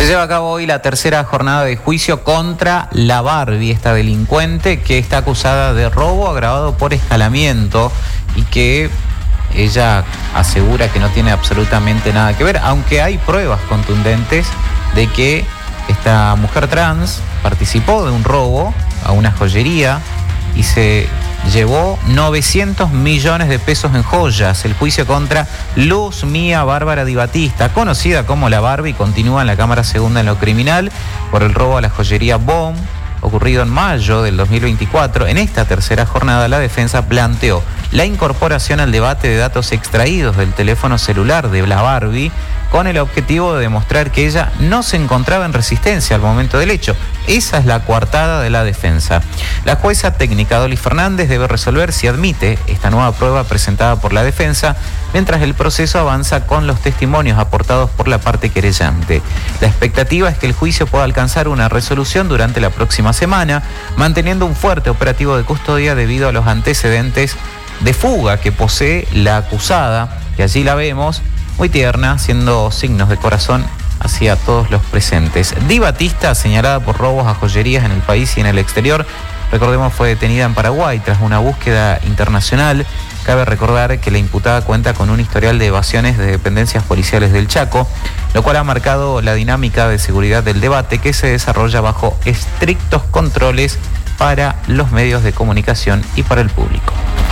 Se lleva a cabo hoy la tercera jornada de juicio contra la Barbie, esta delincuente que está acusada de robo agravado por escalamiento y que ella asegura que no tiene absolutamente nada que ver, aunque hay pruebas contundentes de que esta mujer trans participó de un robo a una joyería y se llevó 900 millones de pesos en joyas. El juicio contra Luz Mía Bárbara Di Battista, conocida como la Barbie, continúa en la Cámara Segunda en lo criminal por el robo a la joyería BOM, ocurrido en mayo del 2024. En esta tercera jornada, la defensa planteó la incorporación al debate de datos extraídos del teléfono celular de la Barbie con el objetivo de demostrar que ella no se encontraba en resistencia al momento del hecho. Esa es la coartada de la defensa. La jueza técnica Dolly Fernández debe resolver si admite esta nueva prueba presentada por la defensa, mientras el proceso avanza con los testimonios aportados por la parte querellante. La expectativa es que el juicio pueda alcanzar una resolución durante la próxima semana, manteniendo un fuerte operativo de custodia debido a los antecedentes de fuga que posee la acusada, que allí la vemos, muy tierna, haciendo signos de corazón hacia todos los presentes. Di Battista, señalada por robos a joyerías en el país y en el exterior, recordemos, fue detenida en Paraguay tras una búsqueda internacional. Cabe recordar que la imputada cuenta con un historial de evasiones de dependencias policiales del Chaco, lo cual ha marcado la dinámica de seguridad del debate que se desarrolla bajo estrictos controles para los medios de comunicación y para el público.